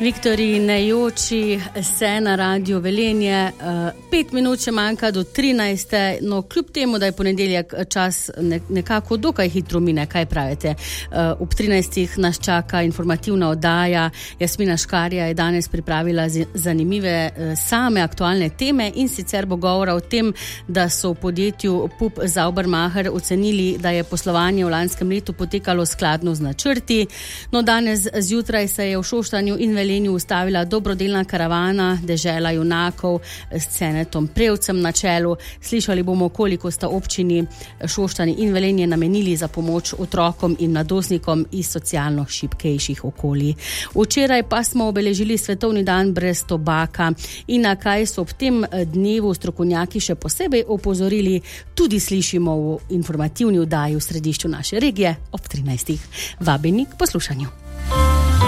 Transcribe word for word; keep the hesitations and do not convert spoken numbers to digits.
Viktorinajoči se na Radio Velenje. Pet minut še manjka do trinajste, no kljub temu, da je ponedeljek, čas nekako dokaj hitro mine, kaj pravite? Ob trinajstih nas čaka informativna oddaja. Jasmina Škarja je danes pripravila zanimive same aktualne teme in sicer bo govora o tem, da so v podjetju P U P Saubermacher ocenili, da je poslovanje v lanskem letu potekalo skladno z načrti. No, danes zjutraj se je v Šoštanju in Velenju ustavila dobrodelna karavana Dežela junakov s Cenetom Prevcem na čelu. Slišali bomo, koliko sta občini Šoštanj in Velenje namenili za pomoč otrokom in mladostnikom iz socialno šibkejših okolij. Včeraj pa smo obeležili svetovni dan brez tobaka in na kaj so ob tem dnevu strokovnjaki še posebej opozorili, tudi slišimo v informativni oddaji v središču naše regije ob trinajstih. Vabeni k poslušanju.